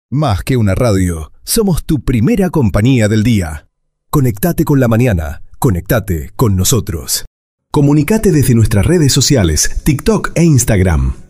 Más que una radio, somos tu primera compañía del día. Conectate con la mañana, conectate con nosotros. Comunicate desde nuestras redes sociales, TikTok e Instagram.